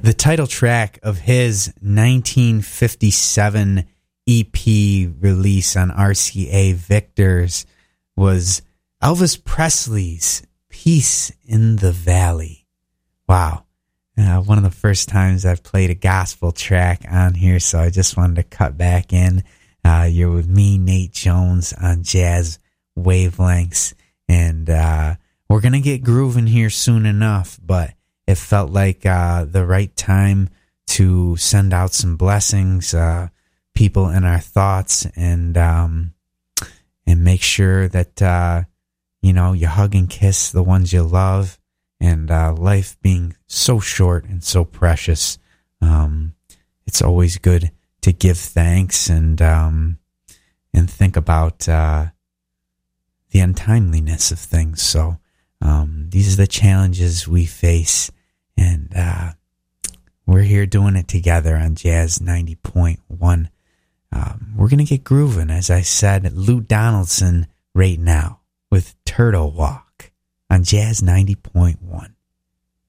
The title track of his 1957 EP release on RCA Victors was Elvis Presley's Peace in the Valley. Wow. One of the first times I've played a gospel track on here, so I just wanted to cut back in. You're with me, Nate Jones, on Jazz Wavelengths, and we're going to get grooving here soon enough, but it felt like the right time to send out some blessings, people in our thoughts, and make sure that you hug and kiss the ones you love. And life being so short and so precious, it's always good to give thanks and think about the untimeliness of things. So these are the challenges we face, and we're here doing it together on Jazz 90.1. We're going to get grooving, as I said, Lou Donaldson right now with Turtle Walk on Jazz 90.1.